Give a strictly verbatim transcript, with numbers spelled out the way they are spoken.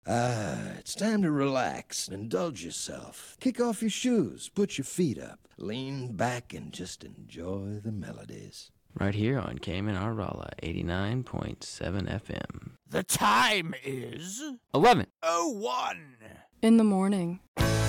Ah, it's time to relax and indulge yourself. Kick off your shoes, put your feet up, lean back, and just enjoy the melodies. Right here on Cayman Arvala, eighty-nine point seven F M. The time is eleven oh one in the morning.